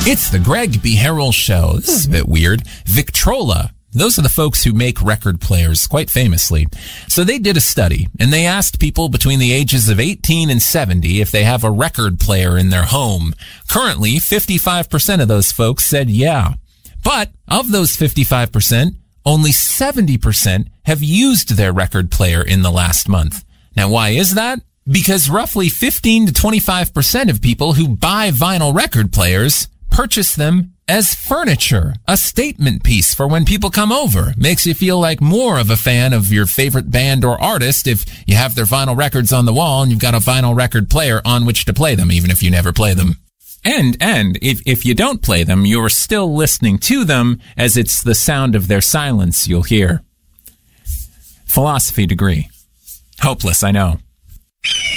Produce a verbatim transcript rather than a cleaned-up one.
It's the Greg B. Harrell Show. This is a bit weird. Victrola. Those are the folks who make record players, quite famously. So they did a study, and they asked people between the ages of eighteen and seventy if they have a record player in their home. Currently, fifty-five percent of those folks said yeah. But of those fifty-five percent, only seventy percent have used their record player in the last month. Now, why is that? Because roughly fifteen to twenty-five percent of people who buy vinyl record players purchase them as furniture, a statement piece for when people come over. Makes you feel like more of a fan of your favorite band or artist if you have their vinyl records on the wall and you've got a vinyl record player on which to play them, even if you never play them. And, and, if, if you don't play them, you're still listening to them, as it's the sound of their silence you'll hear. Philosophy degree. Hopeless, I know.